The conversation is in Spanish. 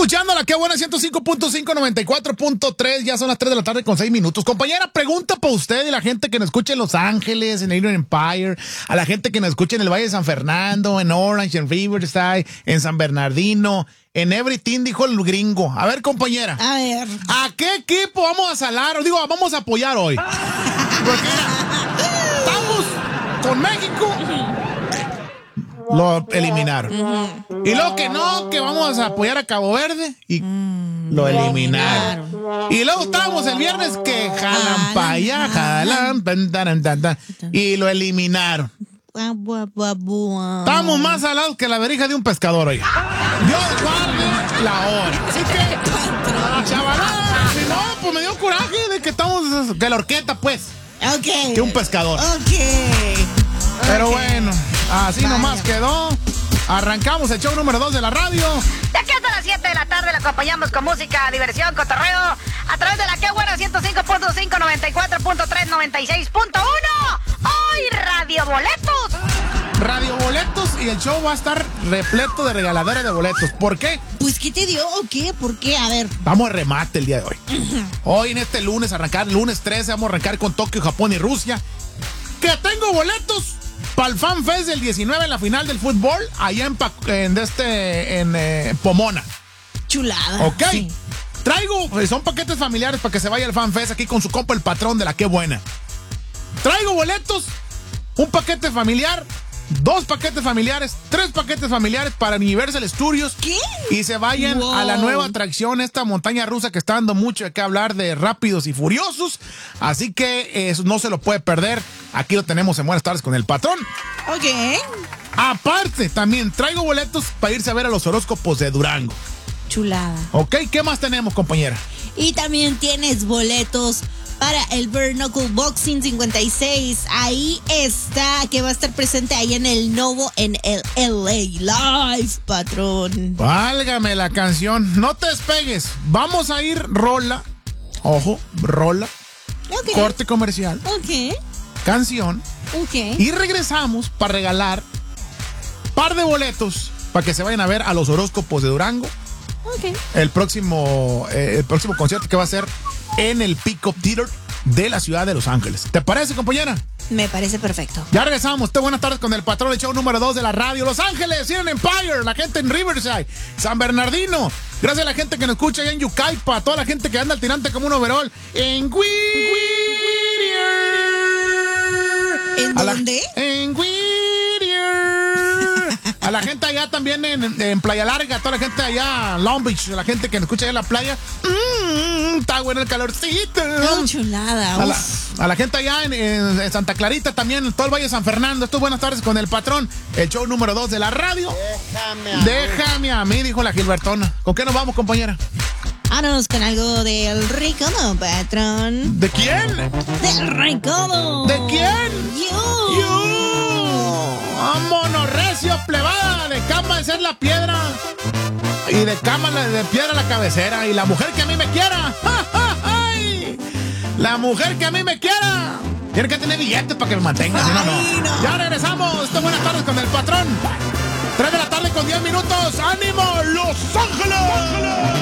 escuchando la que buena 105.5, 94.3. Ya son las 3 de la tarde con 6 minutos. Compañera, pregunta para usted y la gente que nos escucha en Los Ángeles, en Inland Empire, a la gente que nos escucha en el Valle de San Fernando, en Orange, en Riverside, en San Bernardino, en Everything, dijo el gringo. A ver, compañera. A ver. ¿A qué equipo vamos a salar? Digo, vamos a apoyar hoy. Porque estamos con México. Lo eliminaron. Y luego que vamos a apoyar a Cabo Verde y lo eliminaron. Y luego estábamos el viernes que jalan para allá, jalan, y lo eliminaron. Estamos más salados que la verija de un pescador hoy. Dios guarde la hora. Así que, chavalada, si no, pues me dio coraje de que estamos, que la horqueta, pues. Ok. Que un pescador. Ok. Pero bueno, así nomás quedó. Arrancamos el show número 2 de la radio. De aquí hasta las 7 de la tarde le acompañamos con música, diversión, cotorreo, a través de la que buena 105.5, 94.3, 96.1. Hoy Radio Boletos. Radio Boletos, y el show va a estar repleto de regaladera de boletos. ¿Por qué? Pues, ¿qué te dio o qué? ¿Por qué? A ver. Vamos a remate el día de hoy. Hoy en este lunes, lunes 13, vamos a arrancar con Tokio, Japón y Rusia. Que tengo boletos para el Fan Fest del 19 en la final del fútbol allá en Pomona. Chulada. Ok. Sí. Traigo, son paquetes familiares para que se vaya al Fan Fest aquí con su compa el patrón de la que buena. Traigo boletos, un paquete familiar, 2 paquetes familiares, 3 paquetes familiares para Universal Studios. ¿Qué? Y se vayan a la nueva atracción, esta montaña rusa que está dando mucho de qué hablar, de Rápidos y Furiosos. Así que eso no se lo puede perder. Aquí lo tenemos en Buenas Tardes con el patrón. Ok. Aparte, también traigo boletos para irse a ver a los horóscopos de Durango. Chulada. Ok, ¿qué más tenemos, compañera? Y también tienes boletos para el Bare Knuckle Boxing 56. Ahí está, que va a estar presente ahí en el Novo, en el LA Live, patrón. Válgame la canción. No te despegues. Vamos a ir rola. Ojo, rola. Ok. Corte comercial. Ok. Canción. Ok. Y regresamos para regalar par de boletos para que se vayan a ver a los horóscopos de Durango. Ok. El próximo concierto que va a ser en el Peacock Theater de la ciudad de Los Ángeles. ¿Te parece, compañera? Me parece perfecto. Ya regresamos. Buenas tardes con el patrón del show número 2 de la radio. Los Ángeles, Inland Empire, la gente en Riverside, San Bernardino. Gracias a la gente que nos escucha allá en Yucaipa, a toda la gente que anda al tirante como un overall en Whittier. ¿En dónde? En Whittier. A la gente allá también en Playa Larga, a toda la gente allá en Long Beach, a la gente que nos escucha allá en la playa. Está bueno el calorcito. Oh, chulada. A la gente allá en Santa Clarita también, en todo el Valle de San Fernando. Esto es Buenas Tardes con el patrón, el show número 2 de la radio. Déjame a mí, dijo la Gilbertona. ¿Con qué nos vamos, compañera? Vámonos con algo del Recodo, patrón. ¿De quién? Del Recodo. ¿De quién? You. Vámonos, recio, plebada, de cama de ser la piedra y de cama de piedra la cabecera. Y la mujer que a mí me quiera, ¡ja, ja, ay! La mujer que a mí me quiera tiene que tener billetes para que me mantenga, si no, no. Ya regresamos. Esto es Buenas Tardes con el patrón. 3 de la tarde con 10 minutos. ¡Ánimo, Los Ángeles!